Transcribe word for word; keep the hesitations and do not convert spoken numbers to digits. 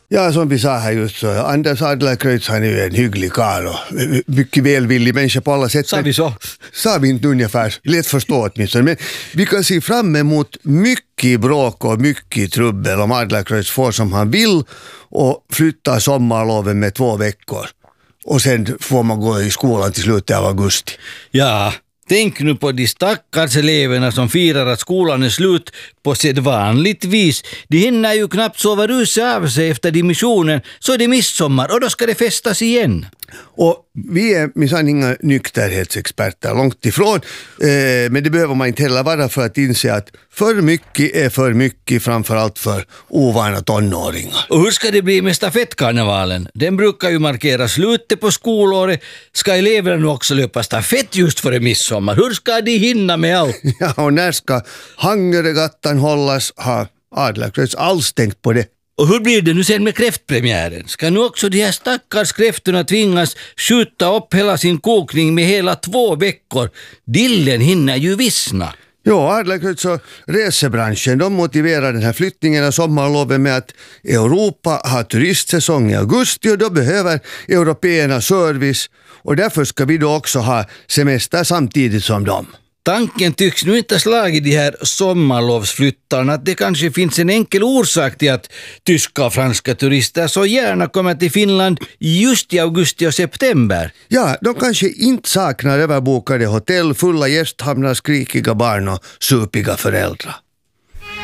Ja, som vi sa här just så, Anders Adlercreutz, han är ju en hygglig karl och mycket välvillig människa på alla sätt. Sa vi så? Sa vi inte ungefär, lätt förstå åtminstone. Men vi kan se fram emot mycket bråk och mycket trubbel om Adlercreutz får som han vill och flyttar sommarloven med två veckor. Och sen får man gå i skolan till slutet av augusti. Ja, tänk nu på de stackars eleverna som firar att skolan är slut på sedvanligt vis. De hinner ju knappt sova ruset av sig efter dimissionen, så är det midsommar och då ska det festas igen. Och vi är minsann inga nykterhetsexperter, långt ifrån. Eh, men det behöver man inte heller vara för att inse att för mycket är för mycket, framförallt för ovana tonåringar. Och hur ska det bli med stafettkarnevalen? Den brukar ju markera slutet på skolåret. Ska eleverna nu också löpa stafett just före midsommar? Hur ska de hinna med allt? Ja, och när ska Hangeregattan hållas? Har Adlercreutz alls tänkt på det? Och hur blir det nu sen med kräftpremiären? Ska nu också de här stackars kräftorna tvingas skjuta upp hela sin kokning med hela två veckor? Dillen hinner ju vissna. Ja, Adlercreutz och resebranschen, de motiverar den här flyttningen av sommarloven med att Europa har turistsäsong i augusti och då behöver européerna service och därför ska vi då också ha semester samtidigt som dem. Tanken tycks nu inte slagit de här sommarlovsflyttarna att det kanske finns en enkel orsak till att tyska och franska turister så gärna kommer till Finland just i augusti och september. Ja, de kanske inte saknar överbokade hotell, fulla gästhamnar, skrikiga barn och supiga föräldrar.